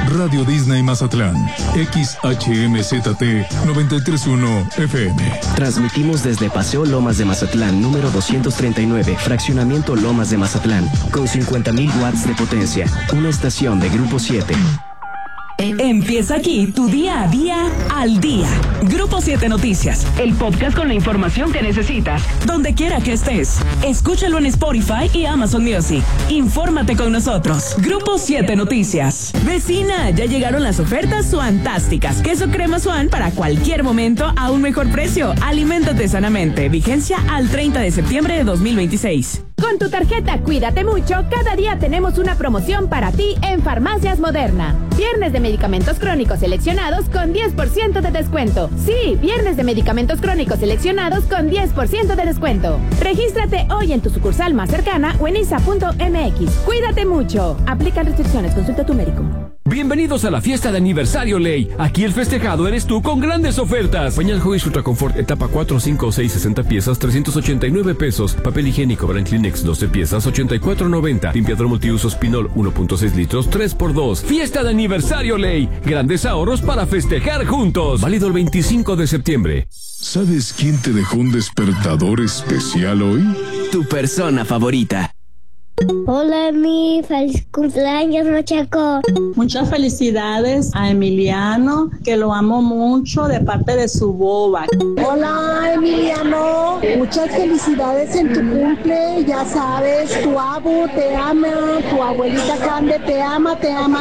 Radio Disney Mazatlán, XHMZT 93.1 FM. Transmitimos desde Paseo Lomas de Mazatlán, número 239, Fraccionamiento Lomas de Mazatlán, con 50,000 watts de potencia. Una estación de Grupo 7. Empieza aquí tu día a día al día. Grupo 7 Noticias, el podcast con la información que necesitas, donde quiera que estés. Escúchalo en Spotify y Amazon Music. Infórmate con nosotros. Grupo 7 Noticias. Vecina, ya llegaron las ofertas fantásticas. Queso crema Swan para cualquier momento a un mejor precio. Aliméntate sanamente. Vigencia al 30 de septiembre de 2026. Con tu tarjeta Cuídate Mucho, cada día tenemos una promoción para ti en Farmacias Moderna. Viernes de medicamentos crónicos seleccionados con 10% de descuento. Sí, viernes de medicamentos crónicos seleccionados con 10% de descuento. Regístrate hoy en tu sucursal más cercana o en isa.mx. Cuídate mucho. Aplican restricciones. Consulta a tu médico. Bienvenidos a la fiesta de aniversario Ley. Aquí el festejado eres tú con grandes ofertas. Pañal Huggies Ultra Confort etapa 4, 5, 6, 60 piezas, 389 pesos. Papel higiénico Brand Kleenex 12 piezas, 84.90. Limpiador multiusos Pinol 1.6 litros, 3x2. Fiesta de aniversario Ley. Grandes ahorros para festejar juntos. Válido el 25 de septiembre. ¿Sabes quién te dejó un despertador especial hoy? Tu persona favorita. Hola, Emi, feliz cumpleaños, machaco. Muchas felicidades a Emiliano, que lo amo mucho, de parte de su boba. Hola, Emiliano, muchas felicidades en tu cumple. Ya sabes, tu abu te ama, tu abuelita Cande te ama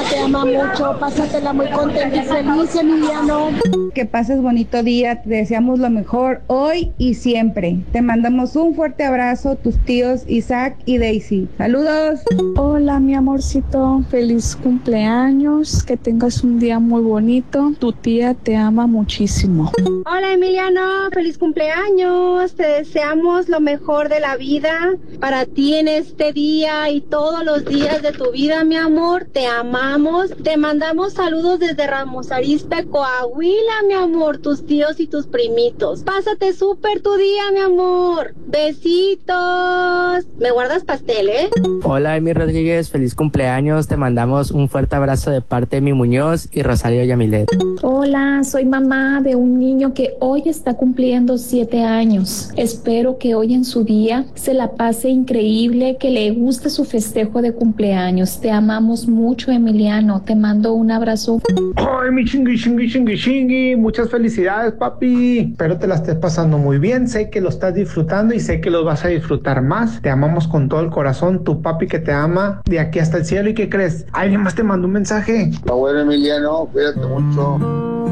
mucho. Pásatela muy contenta y feliz, Emiliano. Que pases bonito día, te deseamos lo mejor hoy y siempre. Te mandamos un fuerte abrazo, tus tíos Isaac y Daisy. Saludos. Hola, mi amorcito, feliz cumpleaños, que tengas un día muy bonito. Tu tía te ama muchísimo. Hola, Emiliano, feliz cumpleaños. Te deseamos lo mejor de la vida para ti en este día y todos los días de tu vida, mi amor. Te amamos. Te mandamos saludos desde Ramos Arizpe, Coahuila, mi amor, tus tíos y tus primitos. Pásate súper tu día, mi amor. Besitos. ¿Me guardas pastel, Hola, Emi Rodríguez, feliz cumpleaños. Te mandamos un fuerte abrazo de parte de mi Muñoz y Rosario Yamilet. Hola, soy mamá de un niño que hoy está cumpliendo 7 años. Espero que hoy en su día se la pase increíble, que le guste su festejo de cumpleaños. Te amamos mucho, Emiliano. Te mando un abrazo. Ay, mi chingui. Muchas felicidades, papi. Espero te la estés pasando muy bien. Sé que lo estás disfrutando y sé que lo vas a disfrutar más. Te amamos con todo el corazón. Tu papi que te ama de aquí hasta el cielo. ¿Y qué crees? Alguien más te mandó un mensaje. Bueno, Emiliano, cuídate mucho.